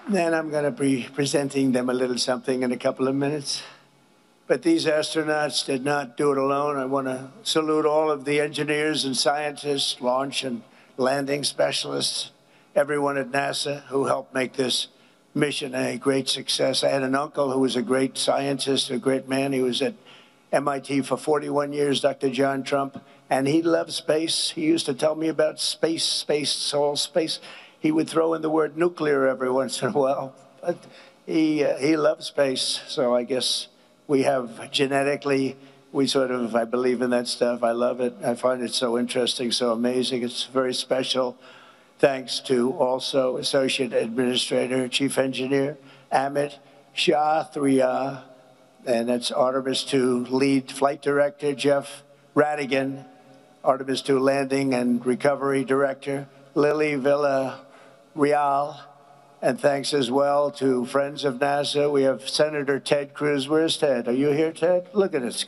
Then I'm going to be presenting them a little something in a couple of minutes. But these astronauts did not do it alone. I want to salute all of the engineers and scientists, launch and landing specialists, everyone at NASA who helped make this mission a great success. I had an uncle who was a great scientist, a great man. He was at MIT for 41 years, Dr. John Trump, and he loved space. He used to tell me about space, all space. He would throw in the word nuclear every once in a while, but he loved space. So I guess we have genetically, I believe in that stuff. I love it. I find it so interesting, so amazing. It's very special. Thanks to also Associate Administrator, Chief Engineer, Amit Shah, and that's Artemis II Lead Flight Director, Jeff Radigan, Artemis II Landing and Recovery Director, Lily Villarreal, and thanks as well to friends of NASA. We have Senator Ted Cruz. Where's Ted? Are you here, Ted? Look at this guy.